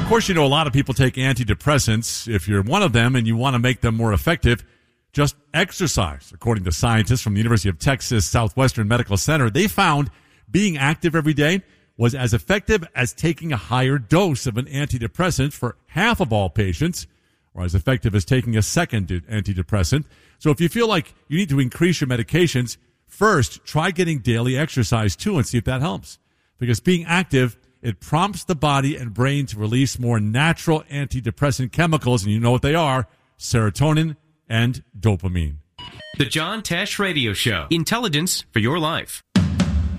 Of course, you know a lot of people take antidepressants. If you're one of them and you want to make them more effective, just exercise. According to scientists from the University of Texas Southwestern Medical Center, they found being active every day was as effective as taking a higher dose of an antidepressant for half of all patients, or as effective as taking a second antidepressant. So if you feel like you need to increase your medications, first try getting daily exercise too and see if that helps. Because being active, it prompts the body and brain to release more natural antidepressant chemicals, and you know what they are, serotonin and dopamine. The John Tesh Radio Show. Intelligence for your life.